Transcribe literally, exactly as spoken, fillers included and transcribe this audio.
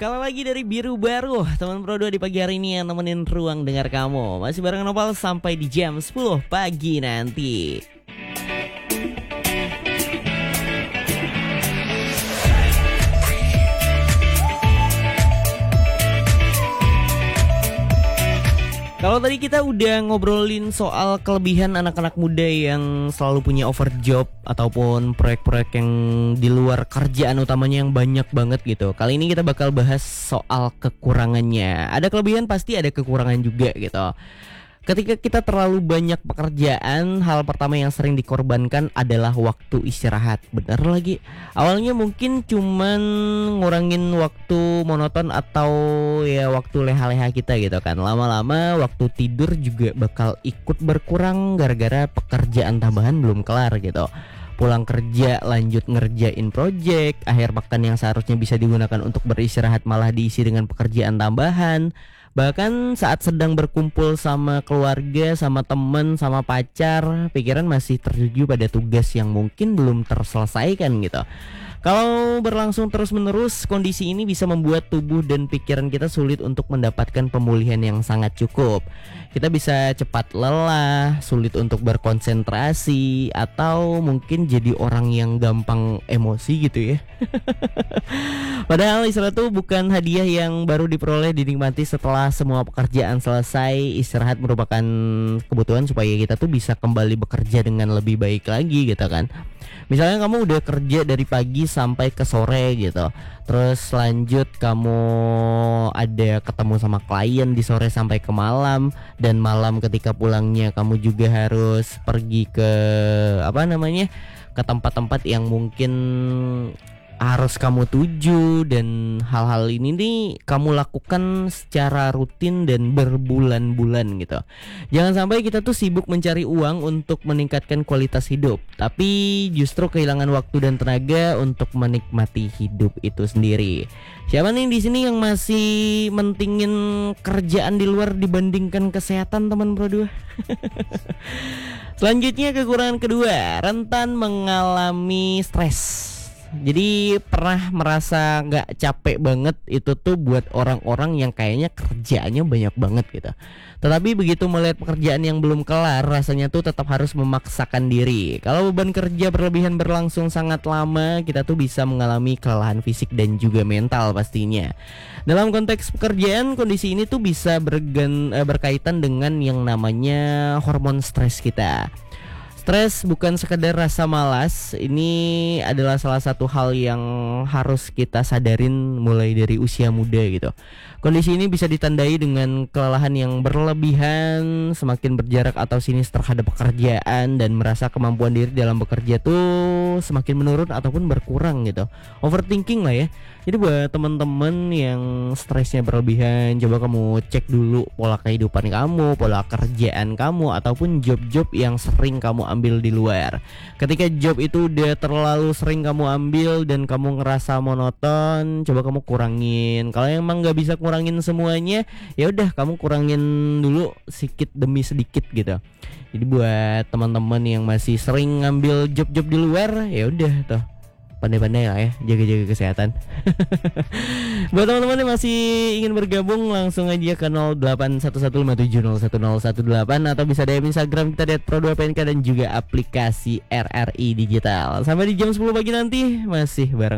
Sekali lagi dari Biru Baru, teman Pro dua di pagi hari ini yang nemenin ruang dengar kamu. Masih bareng Nopal sampai di jam sepuluh pagi nanti. Kalau tadi kita udah ngobrolin soal kelebihan anak-anak muda yang selalu punya overjob ataupun proyek-proyek yang di luar kerjaan utamanya yang banyak banget gitu. Kali ini kita bakal bahas soal kekurangannya. Ada kelebihan pasti ada kekurangan juga gitu. Ketika kita terlalu banyak pekerjaan, hal pertama yang sering dikorbankan adalah waktu istirahat. Bener lagi. Awalnya mungkin cuman ngurangin waktu monoton atau ya waktu leha-leha kita gitu kan. Lama-lama waktu tidur juga bakal ikut berkurang gara-gara pekerjaan tambahan belum kelar gitu. Pulang kerja lanjut ngerjain project, akhir pekan yang seharusnya bisa digunakan untuk beristirahat malah diisi dengan pekerjaan tambahan. Bahkan saat sedang berkumpul sama keluarga, sama temen, sama pacar, pikiran masih tertuju pada tugas yang mungkin belum terselesaikan gitu. Kalau berlangsung terus-menerus, kondisi ini bisa membuat tubuh dan pikiran kita sulit untuk mendapatkan pemulihan yang sangat cukup. Kita bisa cepat lelah, sulit untuk berkonsentrasi, atau mungkin jadi orang yang gampang emosi gitu ya. Padahal istirahat itu bukan hadiah yang baru diperoleh dinikmati setelah semua pekerjaan selesai. Istirahat merupakan kebutuhan supaya kita tuh bisa kembali bekerja dengan lebih baik lagi gitu kan. Misalnya kamu udah kerja dari pagi sampai ke sore gitu, terus lanjut kamu ada ketemu sama klien di sore sampai ke malam, dan malam ketika pulangnya kamu juga harus pergi ke apa namanya ke tempat-tempat yang mungkin harus kamu tuju, dan hal-hal ini nih kamu lakukan secara rutin dan berbulan-bulan gitu. Jangan sampai kita tuh sibuk mencari uang untuk meningkatkan kualitas hidup, tapi justru kehilangan waktu dan tenaga untuk menikmati hidup itu sendiri. Siapa nih di sini yang masih mentingin kerjaan di luar dibandingkan kesehatan, teman Pro dua? Selanjutnya kekurangan kedua, rentan mengalami stres. Jadi pernah merasa gak capek banget itu tuh buat orang-orang yang kayaknya kerjaannya banyak banget gitu. Tetapi begitu melihat pekerjaan yang belum kelar, rasanya tuh tetap harus memaksakan diri. Kalau beban kerja berlebihan berlangsung sangat lama, kita tuh bisa mengalami kelelahan fisik dan juga mental pastinya. Dalam konteks pekerjaan, kondisi ini tuh bisa bergen, eh, berkaitan dengan yang namanya hormon stres kita. Stres bukan sekedar rasa malas, ini adalah salah satu hal yang harus kita sadarin mulai dari usia muda gitu. Kondisi ini bisa ditandai dengan kelelahan yang berlebihan, semakin berjarak atau sinis terhadap pekerjaan, dan merasa kemampuan diri dalam bekerja tuh semakin menurun ataupun berkurang gitu. Overthinking lah ya. Jadi buat teman-teman yang stresnya berlebihan, coba kamu cek dulu pola kehidupan kamu, pola kerjaan kamu, ataupun job-job yang sering kamu ambil di luar. Ketika job itu udah terlalu sering kamu ambil dan kamu ngerasa monoton, coba kamu kurangin. Kalau emang nggak bisa kurangin semuanya, ya udah kamu kurangin dulu sedikit demi sedikit gitu. Jadi buat teman-teman yang masih sering ngambil job-job di luar, ya udah tuh pandai-pandai lah ya, jaga-jaga kesehatan. Buat teman-teman yang masih ingin bergabung, langsung aja ke nol delapan satu satu lima tujuh nol satu nol satu delapan, atau bisa D M Instagram kita di et pro dua p n k dan juga aplikasi R R I Digital. Sampai di jam sepuluh pagi nanti masih bareng